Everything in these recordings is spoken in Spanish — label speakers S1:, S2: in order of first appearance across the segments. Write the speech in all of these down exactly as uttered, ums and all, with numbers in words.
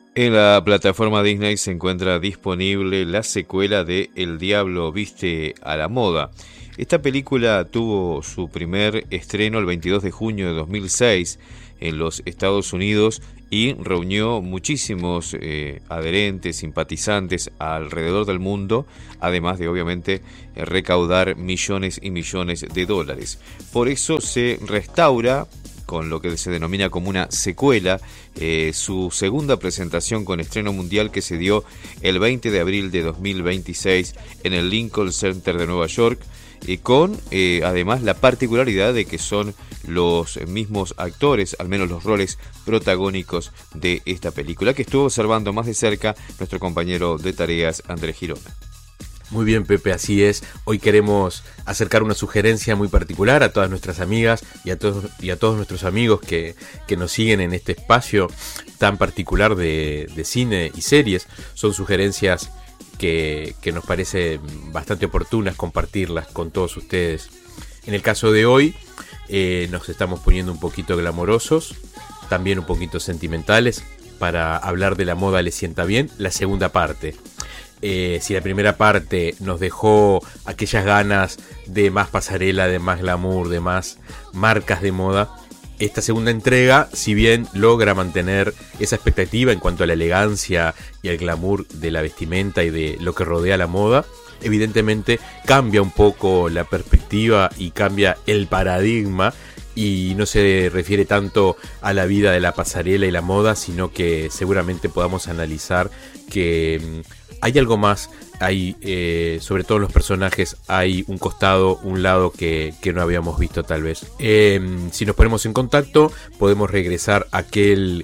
S1: En la plataforma Disney se encuentra disponible la secuela de El Diablo Viste a la Moda. Esta película tuvo su primer estreno el veintidós de junio de dos mil seis en los Estados Unidos y reunió muchísimos eh, adherentes, simpatizantes alrededor del mundo, además de obviamente eh, recaudar millones y millones de dólares. Por eso se restaura con lo que se denomina como una secuela, eh, su segunda presentación con estreno mundial que se dio el veinte de abril de dos mil veintiséis en el Lincoln Center de Nueva York, y con eh, además la particularidad de que son los mismos actores, al menos los roles protagónicos de esta película, que estuvo observando más de cerca nuestro compañero de tareas Andrés Girona.
S2: Muy bien, Pepe, así es. Hoy queremos acercar una sugerencia muy particular a todas nuestras amigas y a todos, y a todos nuestros amigos que, que nos siguen en este espacio tan particular de, de cine y series. Son sugerencias que, que nos parece bastante oportunas compartirlas con todos ustedes. En el caso de hoy, eh, nos estamos poniendo un poquito glamorosos, también un poquito sentimentales, para hablar de La moda le sienta bien, la segunda parte. Eh, si la primera parte nos dejó aquellas ganas de más pasarela, de más glamour, de más marcas de moda, esta segunda entrega, si bien logra mantener esa expectativa en cuanto a la elegancia y el glamour de la vestimenta y de lo que rodea la moda, evidentemente cambia un poco la perspectiva y cambia el paradigma, y no se refiere tanto a la vida de la pasarela y la moda, sino que seguramente podamos analizar que hay algo más, hay eh, sobre todo en los personajes hay un costado, un lado que, que no habíamos visto tal vez. Eh, si nos ponemos en contacto, podemos regresar a aquel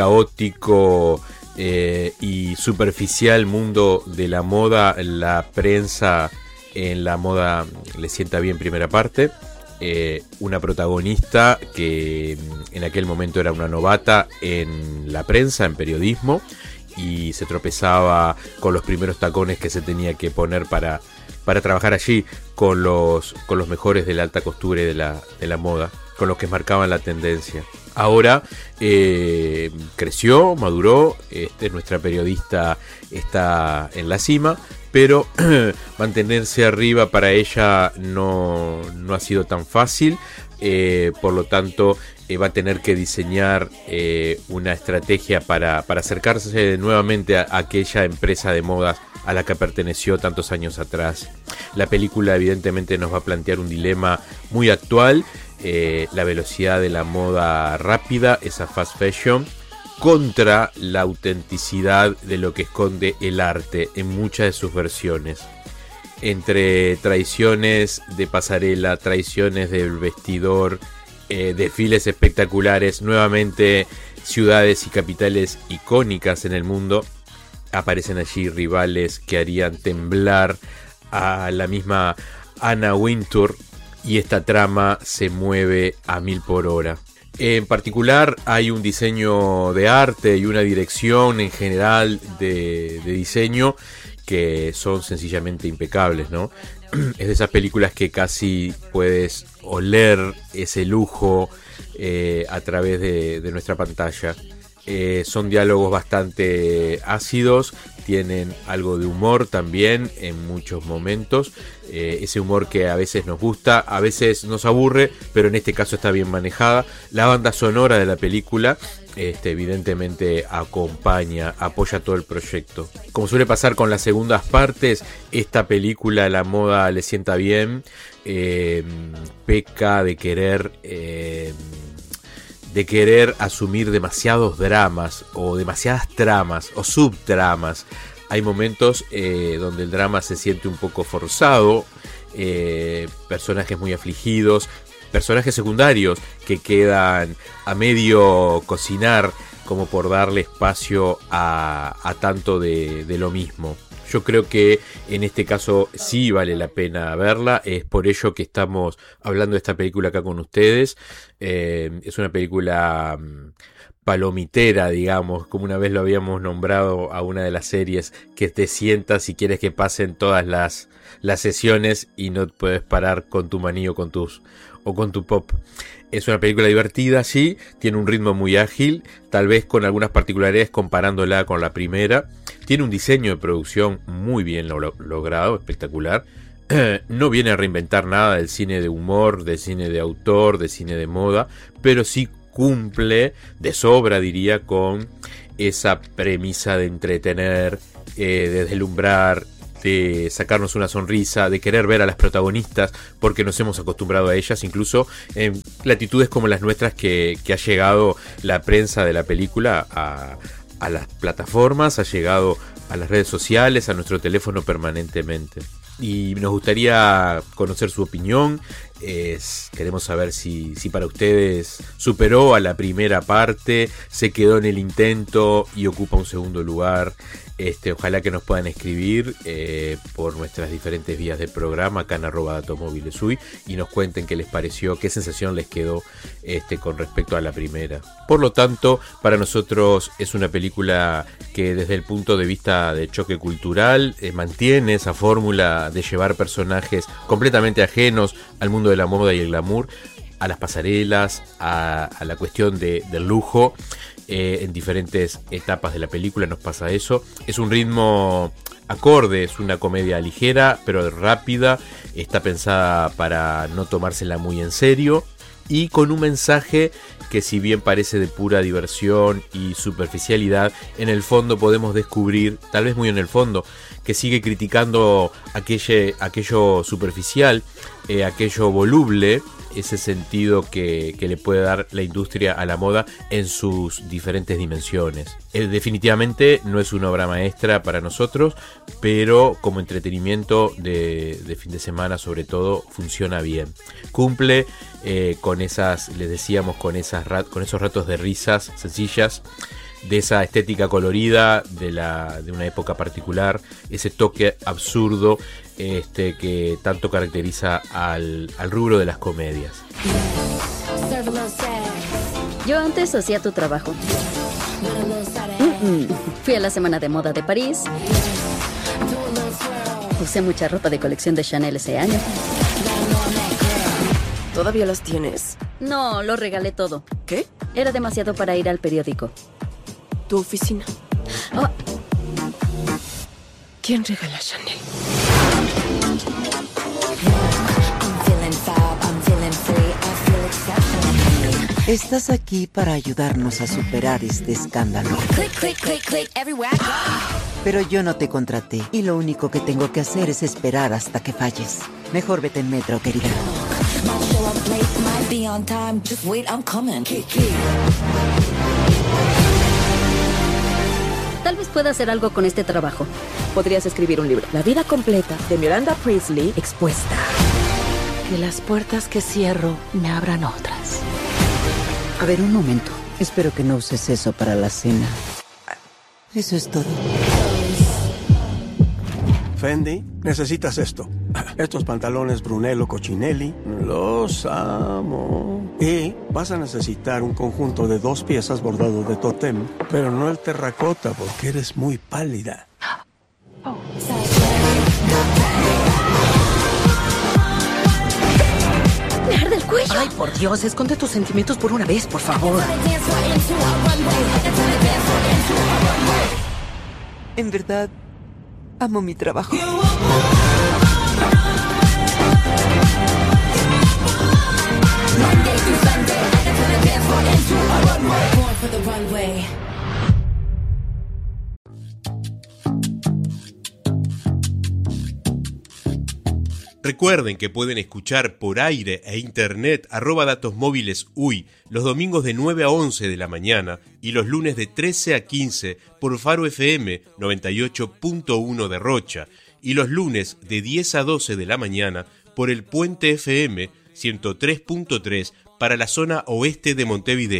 S2: caótico eh, y superficial mundo de la moda, la prensa en La moda le sienta bien primera parte. Eh, una protagonista que en aquel momento era una novata en la prensa, en periodismo, y se tropezaba con los primeros tacones que se tenía que poner para, para trabajar allí con los, con los mejores de la alta costura y de la, de la moda, con los que marcaban la tendencia. Ahora eh, creció, maduró, este, nuestra periodista está en la cima, pero mantenerse arriba para ella no, no ha sido tan fácil, eh, por lo tanto Eh, va a tener que diseñar eh, una estrategia para, para acercarse nuevamente a, a aquella empresa de modas a la que perteneció tantos años atrás. La película evidentemente nos va a plantear un dilema muy actual, eh, la velocidad de la moda rápida, esa fast fashion, contra la autenticidad de lo que esconde el arte en muchas de sus versiones. Entre traiciones de pasarela, traiciones del vestidor, Eh, desfiles espectaculares, nuevamente ciudades y capitales icónicas en el mundo, aparecen allí rivales que harían temblar a la misma Anna Wintour, y esta trama se mueve a mil por hora. En particular hay un diseño de arte y una dirección en general de, de diseño que son sencillamente impecables, ¿no? Es de esas películas que casi puedes oler ese lujo eh, a través de, de nuestra pantalla. Eh, son diálogos bastante ácidos, tienen algo de humor también en muchos momentos. Eh, ese humor que a veces nos gusta, a veces nos aburre, pero en este caso está bien manejada. La banda sonora de la película este, evidentemente acompaña, apoya todo el proyecto. Como suele pasar con las segundas partes, esta película, La moda le sienta bien, eh, peca de querer... Eh, de querer asumir demasiados dramas o demasiadas tramas o subtramas. Hay momentos eh, donde el drama se siente un poco forzado, eh, personajes muy afligidos, personajes secundarios que quedan a medio cocinar como por darle espacio a, a tanto de, de lo mismo. Yo creo que en este caso sí vale la pena verla, es por ello que estamos hablando de esta película acá con ustedes. Eh, es una película palomitera, digamos, como una vez lo habíamos nombrado a una de las series, que te sientas y quieres que pasen todas las, las sesiones y no puedes parar con tu maní o con tus o con tu pop. Es una película divertida, sí, tiene un ritmo muy ágil, tal vez con algunas particularidades comparándola con la primera. Tiene un diseño de producción muy bien lo- logrado, espectacular. Eh, no viene a reinventar nada del cine de humor, del cine de autor, del cine de moda, pero sí cumple de sobra, diría, con esa premisa de entretener, eh, de deslumbrar, de sacarnos una sonrisa, de querer ver a las protagonistas porque nos hemos acostumbrado a ellas, incluso en latitudes como las nuestras que, que ha llegado la prensa de la película a, a las plataformas, ha llegado a las redes sociales, a nuestro teléfono permanentemente. Y nos gustaría conocer su opinión. Es, queremos saber si, si para ustedes superó a la primera parte, se quedó en el intento y ocupa un segundo lugar. Este, ojalá que nos puedan escribir eh, por nuestras diferentes vías de programa, acá en arroba datomóvilesui, y nos cuenten qué les pareció, qué sensación les quedó este, con respecto a la primera. Por lo tanto, para nosotros es una película que desde el punto de vista de choque cultural eh, mantiene esa fórmula de llevar personajes completamente ajenos al mundo de la moda y el glamour, a las pasarelas, a, a la cuestión de, del lujo. Eh, en diferentes etapas de la película nos pasa eso. Es un ritmo acorde, es una comedia ligera pero rápida, está pensada para no tomársela muy en serio y con un mensaje que, si bien parece de pura diversión y superficialidad, en el fondo podemos descubrir, tal vez muy en el fondo, que sigue criticando aquello, aquello superficial, eh, aquello voluble, ese sentido que, que le puede dar la industria a la moda en sus diferentes dimensiones. Eh, definitivamente no es una obra maestra para nosotros, pero como entretenimiento de, de fin de semana sobre todo funciona bien. Cumple eh, con esas, les decíamos, con, esas, con esos ratos de risas sencillas, de esa estética colorida de, la, de una época particular, ese toque absurdo este, que tanto caracteriza al, al rubro de las comedias.
S3: Yo antes hacía tu trabajo. Mm-mm. Fui a la Semana de Moda de París. Usé mucha ropa de colección de Chanel ese año.
S4: ¿Todavía las tienes?
S3: No, lo regalé todo.
S4: ¿Qué?
S3: Era demasiado para ir al periódico.
S4: ¿Tu oficina?
S3: Oh.
S4: ¿Quién regala Chanel?
S5: Estás aquí para ayudarnos a superar este escándalo. Pero yo no te contraté y lo único que tengo que hacer es esperar hasta que falles. Mejor vete en metro, querida.
S3: Tal vez pueda hacer algo con este trabajo.
S4: Podrías escribir un libro. La vida completa de Miranda Priestly expuesta.
S5: Que las puertas que cierro me abran otras. A ver, un momento. Espero que no uses eso para la cena. Eso es todo.
S6: Fendi, necesitas esto. Estos pantalones Brunello Cucinelli, los amo. Y vas a necesitar un conjunto de dos piezas bordado de totem, pero no el terracota porque eres muy pálida.
S5: Oh.
S3: ¡Me arde el cuello!
S4: Ay, por Dios, esconde tus sentimientos por una vez, por favor.
S5: En verdad, amo mi trabajo.
S7: Recuerden que pueden escuchar por aire e internet arroba datos móviles uy los domingos de nueve a once de la mañana y los lunes de trece a quince por Faro F M noventa y ocho punto uno de Rocha y los lunes de diez a doce de la mañana por el Puente F M ciento tres punto tres para la zona oeste de Montevideo.